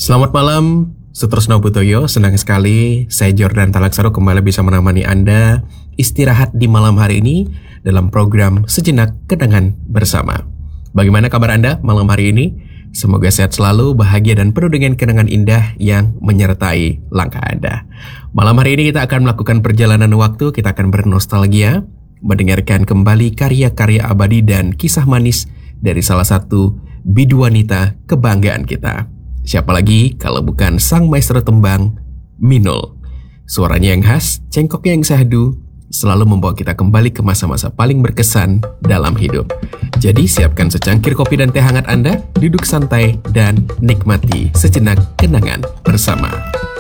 Selamat malam, Sutresno Butoyo. Senang sekali saya Jordan Talaksaro kembali bisa menemani Anda istirahat di malam hari ini dalam program Sejenak Kenangan Bersama. Bagaimana kabar Anda malam hari ini? Semoga sehat selalu, bahagia dan penuh dengan kenangan indah yang menyertai langkah Anda. Malam hari ini kita akan melakukan perjalanan waktu, kita akan bernostalgia, mendengarkan kembali karya-karya abadi dan kisah manis dari salah satu bidu wanita kebanggaan kita. Siapa lagi kalau bukan sang maestro tembang, Minul. Suaranya yang khas, cengkoknya yang syahdu, selalu membawa kita kembali ke masa-masa paling berkesan dalam hidup. Jadi siapkan secangkir kopi dan teh hangat Anda, duduk santai dan nikmati sejenak kenangan bersama.